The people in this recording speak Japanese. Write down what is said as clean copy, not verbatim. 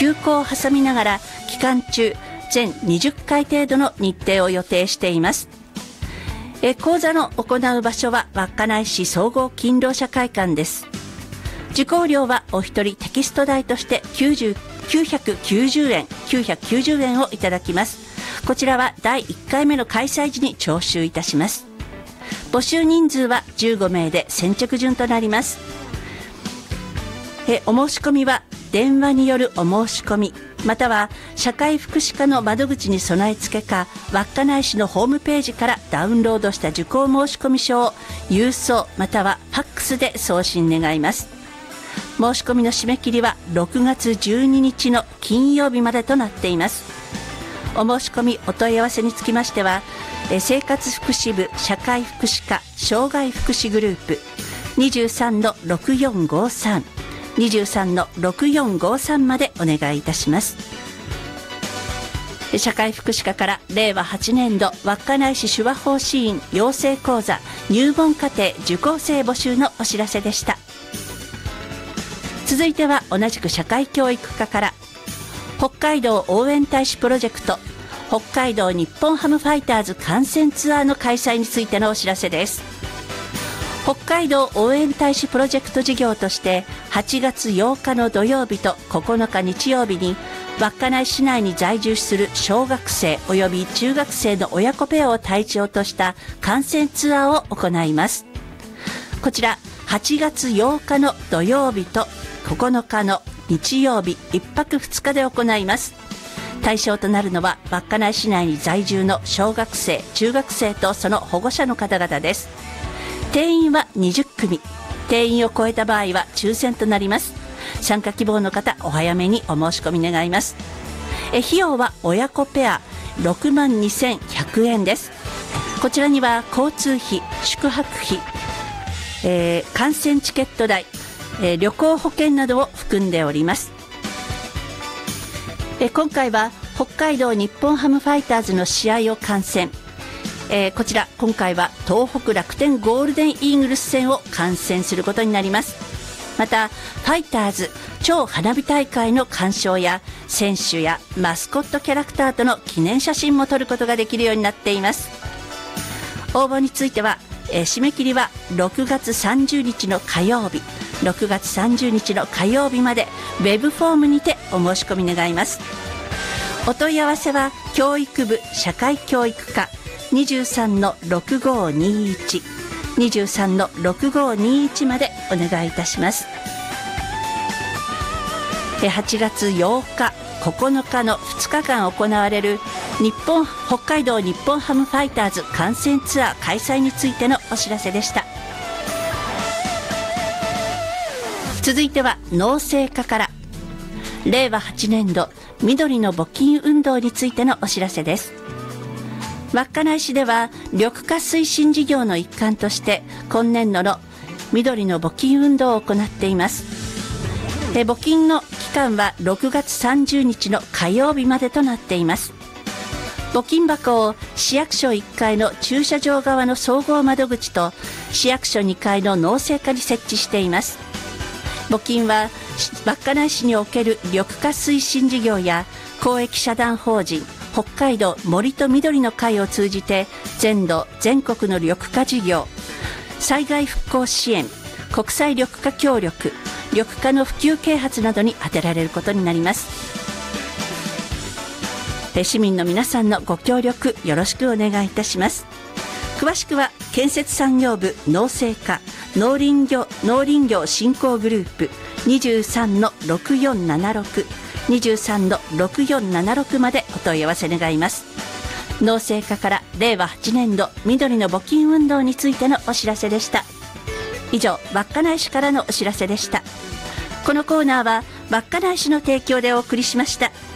休校を挟みながら期間中全20回程度の日程を予定しています。講座の行う場所は稚内市総合勤労者会館です。受講料はお一人テキスト代として990円をいただきます。こちらは第1回目の開催時に徴収いたします。募集人数は15名で先着順となります。お申し込みは電話によるお申し込み、または社会福祉課の窓口に備え付けか稚内市のホームページからダウンロードした受講申し込み書を郵送またはファックスで送信願います。申し込みの締め切りは6月12日の金曜日までとなっています。お申し込みお問い合わせにつきましては生活福祉部社会福祉課障害福祉グループ 23-6453 23-6453 までお願いいたします。社会福祉課から令和8年度稚内市手話奉仕員養成講座入門課程受講生募集のお知らせでした。続いては同じく社会教育課から北海道応援大使プロジェクト北海道日本ハムファイターズ観戦ツアーの開催についてのお知らせです。北海道応援大使プロジェクト事業として8月8日の土曜日と9日日曜日に稚内市内に在住する小学生および中学生の親子ペアを対象とした観戦ツアーを行います。こちら8月8日の土曜日と9日の日曜日1泊2日で行います。対象となるのは稚内市内に在住の小学生中学生とその保護者の方々です。定員は20組、定員を超えた場合は抽選となります。参加希望の方お早めにお申し込み願います。費用は親子ペア62,100円です。こちらには交通費宿泊費、観戦チケット代、旅行保険などを含んでおります。今回は北海道日本ハムファイターズの試合を観戦、こちら今回は東北楽天ゴールデンイーグルス戦を観戦することになります。またファイターズ超花火大会の鑑賞や選手やマスコットキャラクターとの記念写真も撮ることができるようになっています。応募については、締め切りは6月30日の火曜日6月30日の火曜日までウェブフォームにてお申し込み願います。お問い合わせは教育部社会教育課 23-6521 23-6521 までお願いいたします。8月8日9日の2日間行われる北海道日本ハムファイターズ観戦ツアー開催についてのお知らせでした。続いては農政課から令和8年度緑の募金運動についてのお知らせです。稚内市では緑化推進事業の一環として今年度の緑の募金運動を行っています。募金の期間は6月30日の火曜日までとなっています。募金箱を市役所1階の駐車場側の総合窓口と市役所2階の農政課に設置しています。募金は稚内市における緑化推進事業や公益社団法人北海道森と緑の会を通じて全国の緑化事業、災害復興支援、国際緑化協力、緑化の普及啓発などに充てられることになります。市民の皆さんのご協力よろしくお願いいたします。詳しくは建設産業部農政課農林業振興グループ 23-6476 23-6476 までお問い合わせ願います。農政課から令和8年度緑の募金運動についてのお知らせでした。以上稚内市からのお知らせでした。このコーナーは稚内市の提供でお送りしました。